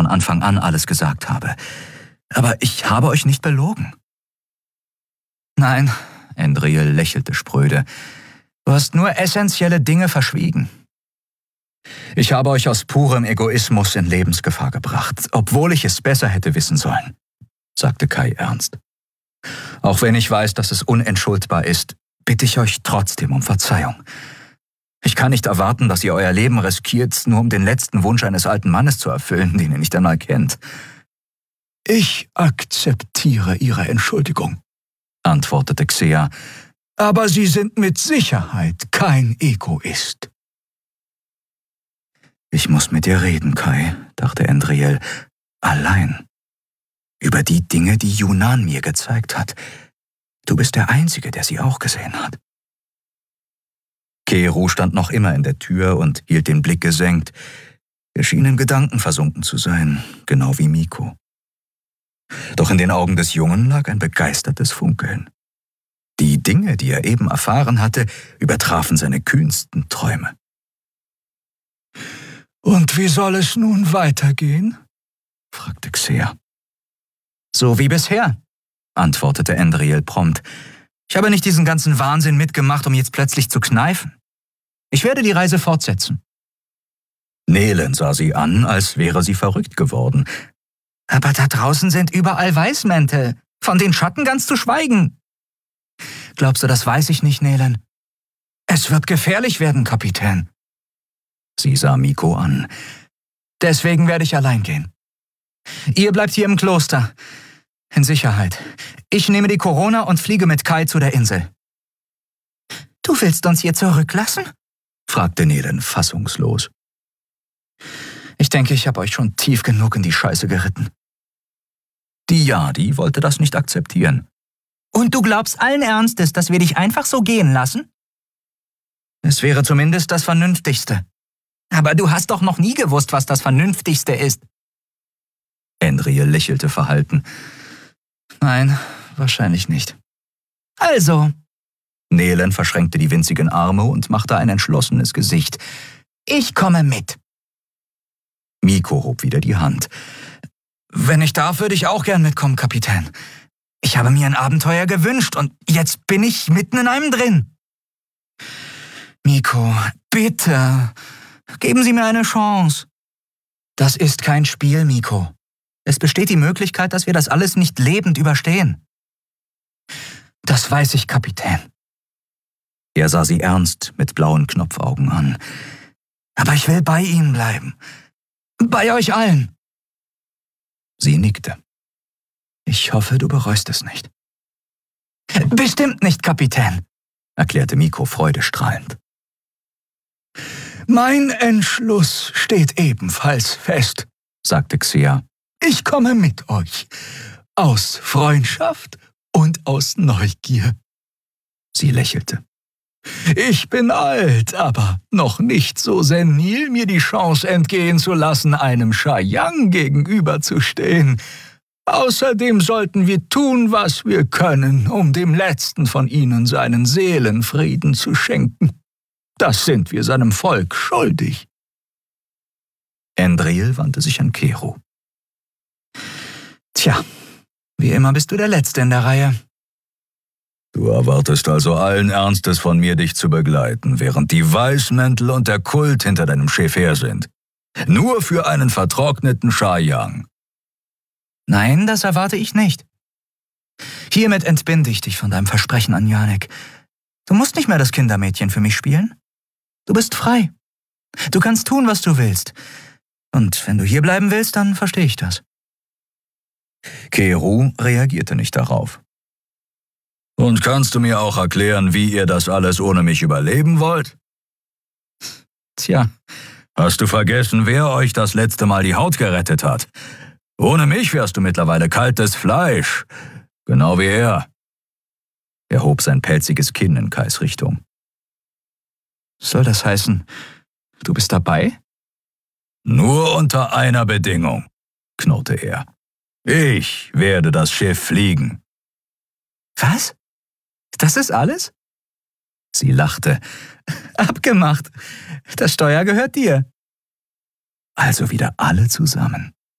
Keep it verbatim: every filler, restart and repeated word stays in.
von Anfang an alles gesagt habe. Aber ich habe euch nicht belogen. Nein, Andriel lächelte spröde. Du hast nur essentielle Dinge verschwiegen. Ich habe euch aus purem Egoismus in Lebensgefahr gebracht, obwohl ich es besser hätte wissen sollen, sagte Kai ernst. Auch wenn ich weiß, dass es unentschuldbar ist, bitte ich euch trotzdem um Verzeihung. Ich kann nicht erwarten, dass ihr euer Leben riskiert, nur um den letzten Wunsch eines alten Mannes zu erfüllen, den ihr nicht einmal kennt. Ich akzeptiere Ihre Entschuldigung, antwortete Xea, aber Sie sind mit Sicherheit kein Egoist. Ich muss mit dir reden, Kai, dachte Andriel, allein. Über die Dinge, die Yunnan mir gezeigt hat. Du bist der Einzige, der sie auch gesehen hat. Keru stand noch immer in der Tür und hielt den Blick gesenkt. Er schien in Gedanken versunken zu sein, genau wie Miko. Doch in den Augen des Jungen lag ein begeistertes Funkeln. Die Dinge, die er eben erfahren hatte, übertrafen seine kühnsten Träume. »Und wie soll es nun weitergehen?« fragte Xea. »So wie bisher«, antwortete Andriel prompt. »Ich habe nicht diesen ganzen Wahnsinn mitgemacht, um jetzt plötzlich zu kneifen. Ich werde die Reise fortsetzen.« Nelen sah sie an, als wäre sie verrückt geworden. »Aber da draußen sind überall Weißmäntel, von den Schatten ganz zu schweigen.« »Glaubst du, das weiß ich nicht, Nelen?« »Es wird gefährlich werden, Kapitän.« Sie sah Miko an. »Deswegen werde ich allein gehen. Ihr bleibt hier im Kloster. In Sicherheit. Ich nehme die Corona und fliege mit Kai zu der Insel.« »Du willst uns hier zurücklassen?« fragte Nelen fassungslos. »Ich denke, ich habe euch schon tief genug in die Scheiße geritten.« Die Yadi wollte das nicht akzeptieren. »Und du glaubst allen Ernstes, dass wir dich einfach so gehen lassen?« »Es wäre zumindest das Vernünftigste.« »Aber du hast doch noch nie gewusst, was das Vernünftigste ist.« Andriel lächelte verhalten. »Nein, wahrscheinlich nicht.« »Also?« Nelen verschränkte die winzigen Arme und machte ein entschlossenes Gesicht. »Ich komme mit.« Miko hob wieder die Hand. »Wenn ich darf, würde ich auch gern mitkommen, Kapitän. Ich habe mir ein Abenteuer gewünscht und jetzt bin ich mitten in einem drin.« »Miko, bitte, geben Sie mir eine Chance.« »Das ist kein Spiel, Miko. Es besteht die Möglichkeit, dass wir das alles nicht lebend überstehen.« »Das weiß ich, Kapitän.« Er sah sie ernst mit blauen Knopfaugen an. »Aber ich will bei Ihnen bleiben. Bei euch allen.« Sie nickte. »Ich hoffe, du bereust es nicht.« »Bestimmt nicht, Kapitän«, erklärte Miko freudestrahlend. »Mein Entschluss steht ebenfalls fest«, sagte Xea. »Ich komme mit euch. Aus Freundschaft und aus Neugier.« Sie lächelte. »Ich bin alt, aber noch nicht so senil, mir die Chance entgehen zu lassen, einem Shayang gegenüberzustehen. Außerdem sollten wir tun, was wir können, um dem letzten von ihnen seinen Seelenfrieden zu schenken. Das sind wir seinem Volk schuldig.« Andriel wandte sich an Keru. »Tja, wie immer bist du der Letzte in der Reihe.« »Du erwartest also allen Ernstes von mir, dich zu begleiten, während die Weißmäntel und der Kult hinter deinem Chef her sind. Nur für einen vertrockneten Shayang.« »Nein, das erwarte ich nicht. Hiermit entbinde ich dich von deinem Versprechen an Janek. Du musst nicht mehr das Kindermädchen für mich spielen. Du bist frei. Du kannst tun, was du willst. Und wenn du hier bleiben willst, dann verstehe ich das.« Keru reagierte nicht darauf. »Und kannst du mir auch erklären, wie ihr das alles ohne mich überleben wollt?« »Tja, hast du vergessen, wer euch das letzte Mal die Haut gerettet hat? Ohne mich wärst du mittlerweile kaltes Fleisch, genau wie er.« Er hob sein pelziges Kinn in Kais Richtung. »Soll das heißen, du bist dabei?« »Nur unter einer Bedingung«, knurrte er. »Ich werde das Schiff fliegen.« »Was? Das ist alles?« Sie lachte. »Abgemacht. Das Steuer gehört dir.« Also wieder alle zusammen.